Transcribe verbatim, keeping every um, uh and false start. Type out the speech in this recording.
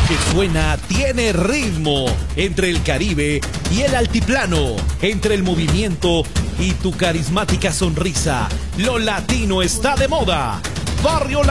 que suena tiene ritmo, entre el Caribe y el altiplano, entre el movimiento y tu carismática sonrisa. Lo latino está de moda. Barrio